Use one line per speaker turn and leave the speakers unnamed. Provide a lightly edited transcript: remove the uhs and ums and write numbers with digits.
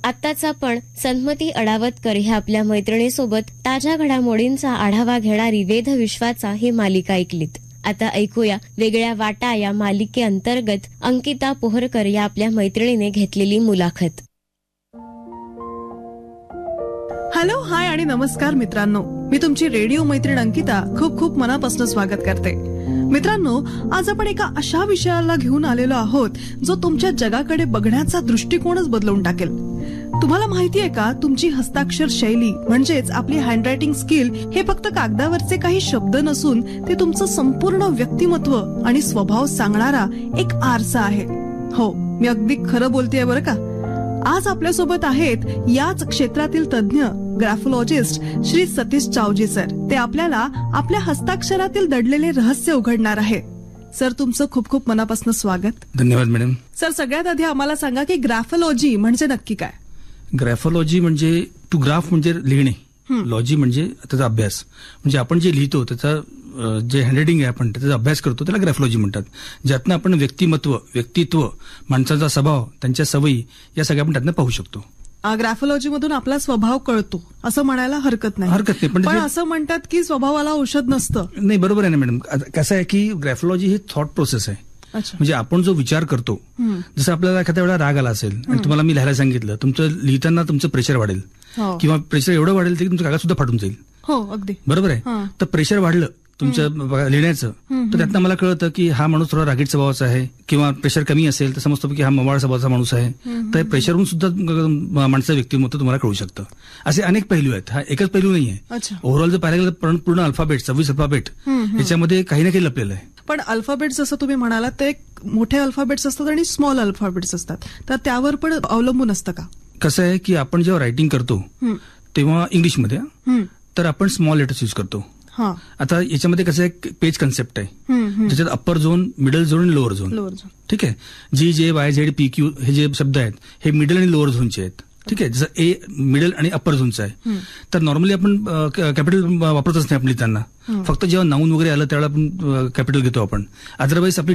आत्ताच आपण सन्मती अडावतकर ह्या आपल्या मैत्रिणीसोबत ताज्या घडामोडींचा आढावा घेणारी वेध विश्वाचा ही मालिका ऐकलीत. आता ऐकूया वेगळ्या वाटा या मालिकेअंतर्गत अंकिता पोहरकर या आपल्या मैत्रिणीने घेतलेली मुलाखत.
हॅलो, हाय आणि नमस्कार मित्रांनो. मी तुमची रेडिओ मैत्रीण अंकिता खूप खूप मनापासून स्वागत करते. मित्रांनो, आज आपण एका अशा विषयाला घेऊन आलेलो आहोत जो तुमच्या जगाकडे बघण्याचा दृष्टिकोनच बदलून टाकेल. तुम्हाला माहितीये का, तुमची हस्ताक्षर शैली म्हणजेच आपली हँडरायटिंग स्किल हे फक्त कागदावरचे काही शब्द नसून ते तुमचं संपूर्ण व्यक्तिमत्व आणि स्वभाव सांगणारा एक आरसा आहे. हो, मी अगदी खरं बोलतेय बरं का. आज आपल्यासोबत आहेत याच क्षेत्रातील तज्ञ ग्राफोलॉजिस्ट श्री सतीश चावजी सर. ते आपल्याला आपल्या हस्ताक्षरातील दडलेले रहस्य उघडणार आहे. सर, तुमचं खूप खूप मनापासून स्वागत.
धन्यवाद मॅडम.
सर, सगळ्यात आधी आम्हाला सांगा की ग्राफोलॉजी म्हणजे नक्की काय?
ग्राफोलॉजी म्हणजे टू ग्राफ म्हणजे लिहिणे, लॉजी म्हणजे त्याचा अभ्यास. म्हणजे आपण जे लिहितो त्याचा जे हँडरायटिंग आहे आपण त्याचा अभ्यास करतो त्याला ग्राफोलॉजी म्हणतात. ज्यातनं आपण व्यक्तित्व, माणसाचा स्वभाव, त्यांच्या सवयी या सगळ्या आपण त्यातनं पाहू शकतो.
ग्राफोलॉजी मधून आपला स्वभाव कळतो असं म्हणायला हरकत नाही. पण असं म्हणतात की स्वभावाला औषध नसतं.
नाही, बरोबर आहे ना मॅडम. कसं आहे की ग्राफोलॉजी ही थॉट प्रोसेस आहे. म्हणजे आपण जो विचार करतो, जसं आपल्याला एखाद्या वेळा राग आला असेल आणि तुम्हाला मी लिहायला सांगितलं, तुमचं लिहिताना तुमचं प्रेशर वाढेल किंवा प्रेशर एवढं वाढेल की तुमचं कागद सुद्धा फाटून जाईल.
हो, अगदी बरोबर
आहे. तर प्रेशर वाढलं तुमचं लिहिण्याचं, तर त्यातनं मला कळतं की हा माणूस थोडा रागीट स्वभावाचा आहे, किंवा प्रेशर कमी असेल तर समजतो की हा मवाळ स्वभावाचा माणूस आहे. तर प्रेशरवरून सुद्धा माणसाचं व्यक्तिमत्व तुम्हाला कळू शकतं. असे अनेक पैलू आहेत. हा एकच पैलू नाहीये. ओव्हरऑल जर पाहायला गेलं पूर्ण अल्फाबेट 26 अल्फाबेट याच्यामध्ये काही ना काही लपलेलं आहे.
पण अल्फाबेट जसं तुम्ही म्हणालात ते मोठे अल्फाबेट्स असतात आणि स्मॉल अल्फाबेट्स असतात, तर त्यावर पण अवलंबून असतं का?
कसं आहे की आपण जेव्हा रायटिंग करतो तेव्हा इंग्लिशमध्ये तर आपण स्मॉल लेटर्स यूज करतो. आता याच्यामध्ये कसं एक पेज कन्सेप्ट आहे, ज्याच्यात अप्पर झोन, मिडल झोन आणि लोअर झोन. ठीक आहे. GJYZ PQ हे जे शब्द आहेत हे मिडल आणि लोअर झोनचे आहेत. ठीक आहे. जसं ए मिडल आणि अप्पर झोनचं आहे. तर नॉर्मली आपण कॅपिटल वापरतच नाही आपण लिहिताना. फक्त जेव्हा नाऊन वगैरे आलं त्यावेळेला आपण कॅपिटल घेतो आपण. अदरवाईज आपली